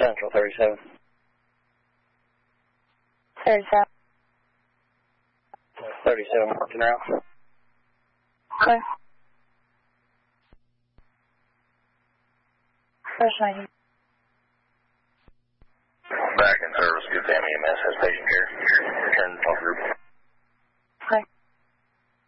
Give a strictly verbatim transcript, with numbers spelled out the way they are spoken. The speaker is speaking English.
Central, thirty-seven. thirty-seven. thirty-seven, working out. Okay. First ninety. Back in service, good family E M S has patient care. Return to talk group.